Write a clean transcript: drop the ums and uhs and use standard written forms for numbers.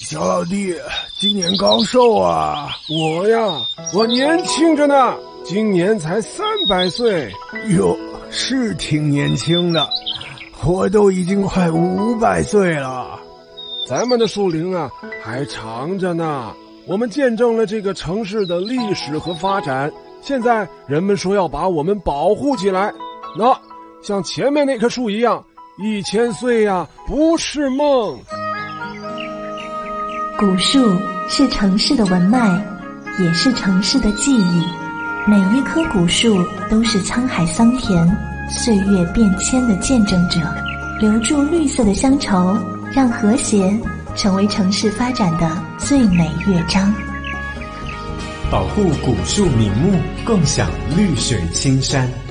小老弟，今年高寿啊？ 我年轻着呢，今年才300岁。 哟，是挺年轻的，我都已经快500岁了。 咱们的树龄啊还长着呢，我们见证了这个城市的历史和发展，现在人们说要把我们保护起来，那像前面那棵树一样，1000岁呀，不是梦。 古树是城市的文脉，也是城市的记忆。每一棵古树都是沧海桑田、岁月变迁的见证者，留住绿色的乡愁，让和谐成为城市发展的最美乐章。 保护古树名木，共享绿水青山。